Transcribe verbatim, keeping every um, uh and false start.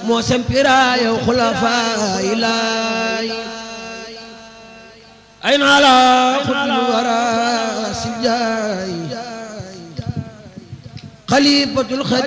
moo sempiraayow xulafaa ilaay ay naa la xutlu wara si jaay xalifatul